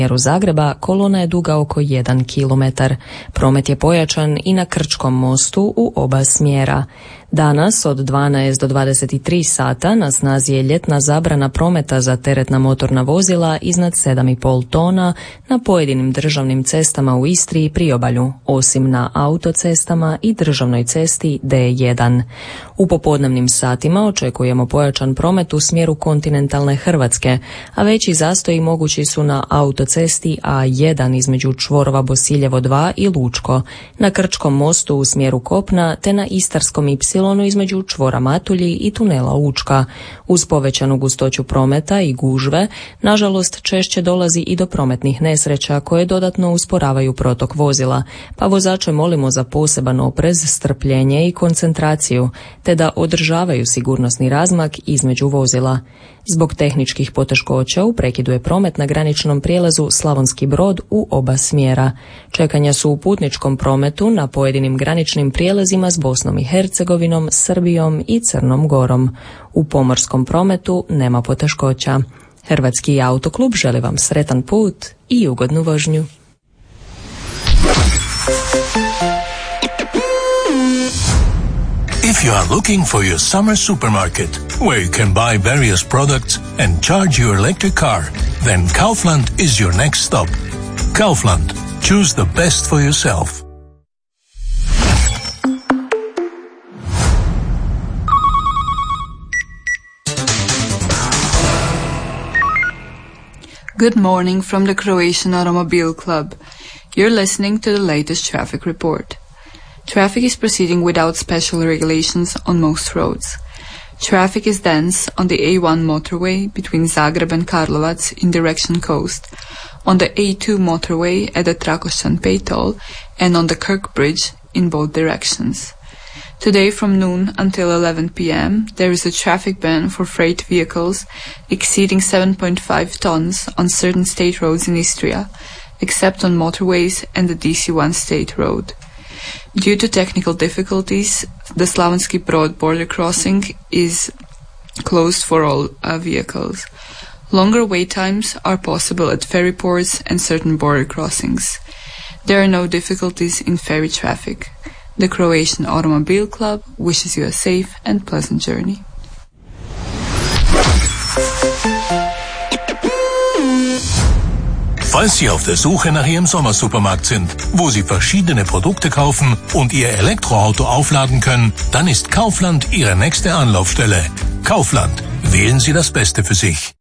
smjeru Zagreba kolona je duga oko 1 km. Promet je pojačan i na Krčkom mostu u oba smjera. Danas od 12 do 23 sata na snazi je ljetna zabrana prometa za teretna motorna vozila iznad 7,5 tona na pojedinim državnim cestama u Istri i priobalju, osim na autocestama i državnoj cesti D1. U popodnevnim satima očekujemo pojačan promet u smjeru kontinentalne Hrvatske, a veći zastoji mogući su na autocesti A1 između čvorova Bosiljevo 2 i Lučko, na Krčkom mostu u smjeru kopna te na Istarskom Y između čvora Matulji i tunela Učka. Uz povećanu gustoću prometa i gužve, nažalost češće dolazi i do prometnih nesreća koje dodatno usporavaju protok vozila, pa vozače molimo za poseban oprez, strpljenje i koncentraciju, te da održavaju sigurnosni razmak između vozila. Zbog tehničkih poteškoća u prekidu je promet na graničnom prijelazu Slavonski Brod u oba smjera. Čekanja su u putničkom prometu na pojedinim graničnim prijelazima s Bosnom i Hercegovinom, Srbijom i Crnom Gorom. U pomorskom prometu nema poteškoća. Hrvatski autoklub želi vam sretan put i ugodnu vožnju. If you are looking for your summer supermarket, where you can buy various products and charge your electric car, then Kaufland is your next stop. Kaufland. Choose the best for yourself. Good morning from the Croatian Automobile Club. You're listening to the latest traffic report. Traffic is proceeding without special regulations on most roads. Traffic is dense on the A1 motorway between Zagreb and Karlovac in direction coast, on the A2 motorway at the Trakošćan toll, and on the Kirk Bridge in both directions. Today from noon until 11 p.m. there is a traffic ban for freight vehicles exceeding 7.5 tons on certain state roads in Istria, except on motorways and the DC1 state road. Due to technical difficulties, the Slavonski Brod border crossing is closed for all vehicles. Longer wait times are possible at ferry ports and certain border crossings. There are no difficulties in ferry traffic. The Croatian Automobile Club wishes you a safe and pleasant journey. Falls Sie auf der Suche nach Ihrem Sommersupermarkt sind, wo Sie verschiedene Produkte kaufen und Ihr Elektroauto aufladen können, dann ist Kaufland Ihre nächste Anlaufstelle. Kaufland. Wählen Sie das Beste für sich.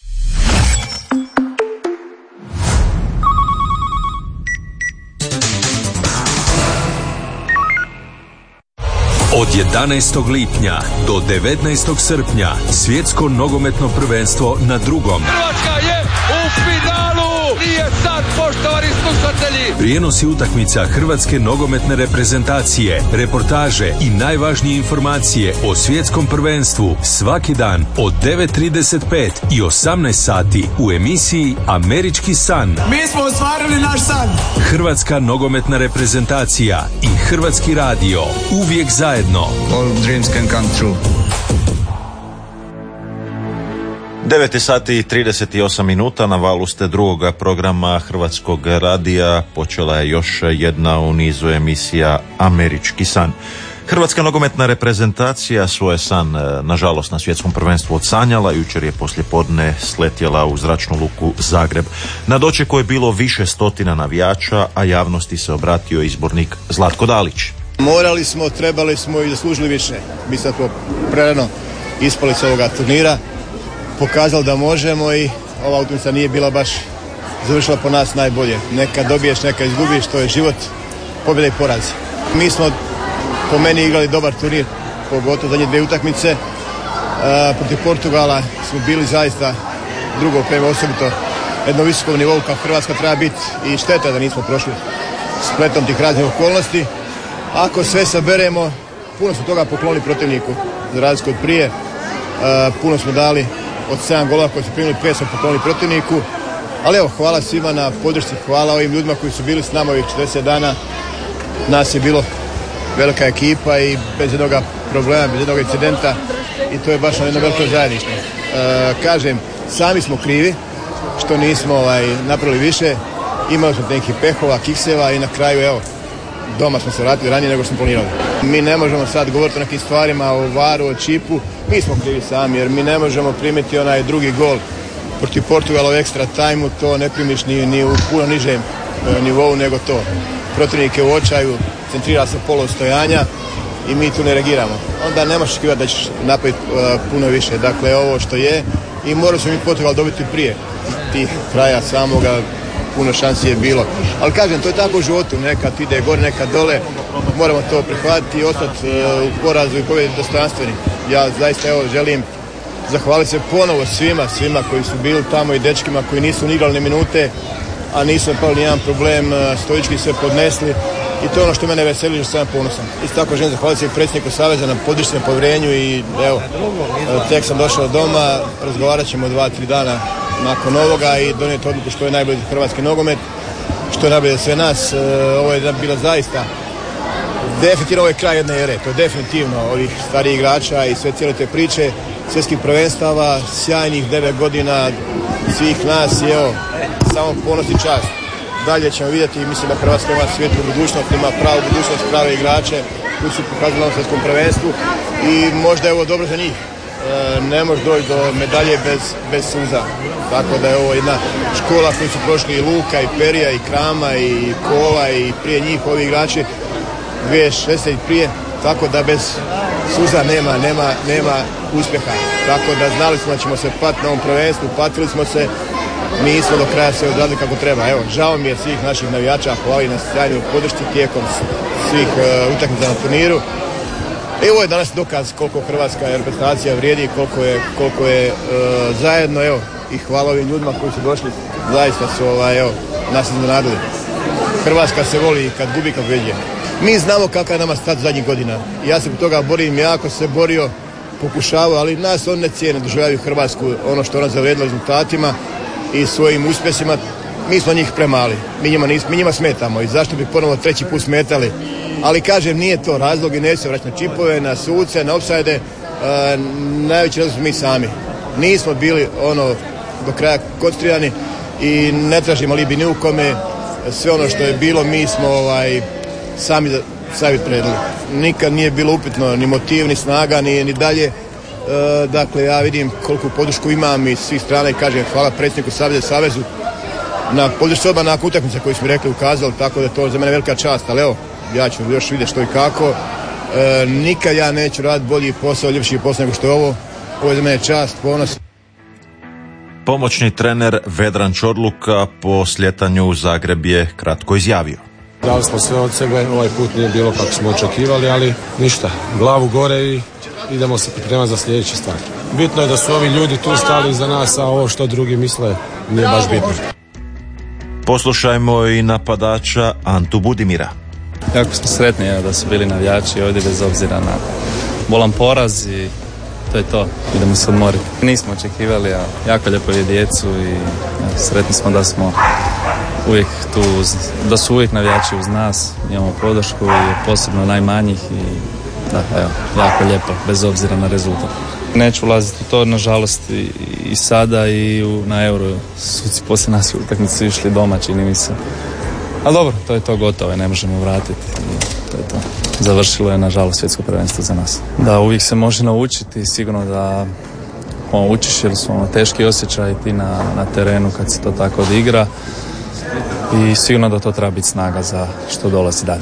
Od 11. lipnja do 19. srpnja svjetsko nogometno prvenstvo na drugom. Hrvatska je u finalu! Nije sad, poštovani slušatelji! Prijenosi utakmica hrvatske nogometne reprezentacije, reportaže i najvažnije informacije o svjetskom prvenstvu svaki dan od 9:35 i 18 sati u emisiji Američki san. Mi smo ostvarili naš san! Hrvatska nogometna reprezentacija i Hrvatski radio uvijek zajedno. All dreams can come true. 9 sati i 38 minuta, na valu ste drugoga programa Hrvatskog radija. Počela je još jedna u nizu emisija Američki san. Hrvatska nogometna reprezentacija svoj san, nažalost, na svjetskom prvenstvu odsanjala. Jučer je poslijepodne sletjela u zračnu luku Zagreb. Na dočeku je bilo više stotina navijača, a javnosti se obratio izbornik Zlatko Dalić. Morali smo, trebali smo i zaslužili više. Mi smo prerano ispali s ovoga turnira, pokazali da možemo i ova utakmica nije bila baš završila po nas najbolje. Neka dobiješ, neka izgubiš, to je život, pobjeda i poraz. Mi smo po meni igrali dobar turnir, pogotovo zadnje dvije utakmice. Protiv Portugala smo bili zaista drugo prema osobito jednom visokom nivou kao Hrvatska treba biti i šteta da nismo prošli spletom tih raznih okolnosti. Ako sve saberemo, puno smo toga poklonili protivniku za razliku od prije. Puno smo dali od 7 golova koji su primili, 5 smo poklonili protivniku. Ali evo, hvala svima na podršci, hvala ovim ljudima koji su bili s nama ovih 40 dana. Nas je bilo velika ekipa i bez jednog problema, bez jednog incidenta i to je baš jedno veliko zajedništvo. Kažem, sami smo krivi što nismo napravili više. Imali smo nekih pehova, kikseva i na kraju, evo, doma smo se vratili ranije nego smo planirali. Mi ne možemo sad govoriti o nekim stvarima, o varu, o čipu. Mi smo krivi sami jer mi ne možemo primiti onaj drugi gol protiv Portugala u ekstra tajmu. To ne primiš ni u puno nižem nivou nego to. Protivnik je u očaju, centrira se polostojanja i mi tu ne reagiramo. Onda nemaš očekivati da ćeš napraviti puno više. Dakle, ovo što je i morali smo mi Portugal dobiti prije tih kraja samoga. Puno šansi je bilo. Ali kažem, to je tako u životu. Nekad ide gore, nekad dole. Moramo to prihvatiti i ostati u porazu i pobjedi dostojanstveni. Ja zaista želim zahvaliti se ponovo svima koji su bili tamo i dečkima koji nisu ni igrali ni minute, a nisu napravili nijedan problem, stoički se podnesli i to je ono što mene veseli, što sam ponosan. Isto tako želim zahvaliti se predsjedniku Saveza na podršci, na povjerenju i evo, tek sam došao doma, razgovarat ćemo 2-3 dana nakon ovoga i donijeti odluku što je najbolje za hrvatski nogomet, što je najbolje za sve nas. Ovo je bila zaista definitivno, ovo je kraj jedne ere, to je definitivno ovih starijih igrača i sve cijele te priče, svjetskih prvenstava, sjajnih 9 godina svih nas i evo, samo ponos i čast. Dalje ćemo vidjeti, mislim da Hrvatska ima svijetlu budućnost, ima pravu budućnost, prave igrače koji su pokazali na svjetskom prvenstvu i možda je ovo dobro za njih. Ne može doći do medalje bez suza. Tako da je ovo jedna škola koju su prošli i Luka, i Perija, i Krama, i Kola, i prije njih ovi igrači 2006 i prije. Tako da bez suza nema uspjeha. Tako da znali smo da ćemo se patiti na ovom prvenstvu, patili smo se, nismo do kraja se odradili kako treba. Evo, žao mi je svih naših navijača, hvala na sjajnoj podršci tijekom svih utakmica na turniru. I ovo je danas dokaz koliko hrvatska reprezentacija vrijedi, koliko je zajedno, evo, i hvala ovim ljudima koji su došli, zaista su nas iznenadili. Hrvatska se voli i kad gubi, kad pobjeđuje. Mi znamo kakav je nama stat zadnjih godina. Ja se po toga borim, jako se borio, pokušavao, ali nas on ne cijene, doživljavaju Hrvatsku, ono što ona zavrijedila rezultatima i svojim uspjesima. Mi smo njih premali, mi njima smetamo i zašto bi ponovo treći put smetali. Ali kažem, nije to razlog i neće se vraćati na čipove, na suce, na ofsajde. Najveći razlog smo mi sami. Nismo bili do kraja koncentrirani i ne tražimo alibi ni u kome. Sve ono što je bilo mi smo sami predali. Nikad nije bilo upitno ni motiv, ni snaga, ni dalje. Dakle, ja vidim koliko podršku imam iz svih strana i kažem hvala predsjedniku Savezu na podršci odmah nakon utakmice koju smo rekli, ukazali, tako da je to za mene velika čast, ali evo, ja ću još vidjeti što i kako. Nikad ja neću raditi bolji posao, ljepši posao nego što je ovo. Ovo je za mene čast, ponos. Pomoćni trener Vedran Čorluka po sljetanju u Zagreb je kratko izjavio. Dali smo sve od sebe, ovaj put nije bilo kako smo očekivali, ali ništa, glavu gore i idemo se pripremati za sljedeći start. Bitno je da su ovi ljudi tu stali za nas, a ovo što drugi misle nije baš bitno. Poslušajmo i napadača Antu Budimira. Jako smo sretni da su bili navijači ovdje bez obzira na bolan poraz i to je to, idemo se odmoriti. Nismo očekivali, a jako lijepo je djecu i sretni smo da smo uvijek tu, da su uvijek navijači uz nas, imamo podršku i posebno najmanjih i da, evo, jako lijepo, bez obzira na rezultat. Neću ulaziti u to, nažalost, i sada i na Euro suci poslije nas u utakmici išli doma, čini mi se. Ali dobro, to je to, gotovo, ne možemo vratiti. To je to. Završilo je, nažalost, svjetsko prvenstvo za nas. Da, uvijek se može naučiti, sigurno da učiš jer su teški osjećaji ti na terenu kad se to tako odigra i sigurno da to treba biti snaga za što dolazi dalje.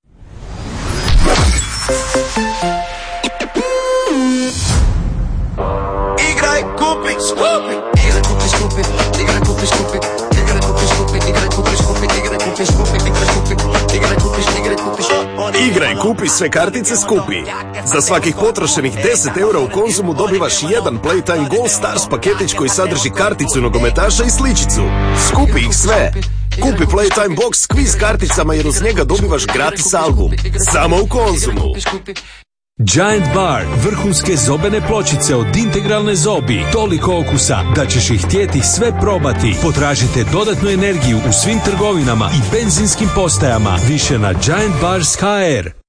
Igraj, kupi sve kartice skupi. Za svakih potrošenih 10 eura u Konzumu dobivaš jedan Playtime Gold Stars paketić koji sadrži karticu nogometaša i sličicu. Skupi ih sve. Kupi Playtime Box s kviz karticama jer uz njega dobivaš gratis album. Samo u Konzumu. Giant Bar, vrhunske zobene pločice od Integralne zobi, toliko okusa da ćeš ih htjeti sve probati. Potražite dodatnu energiju u svim trgovinama i benzinskim postajama. Više na Giant Bars HR.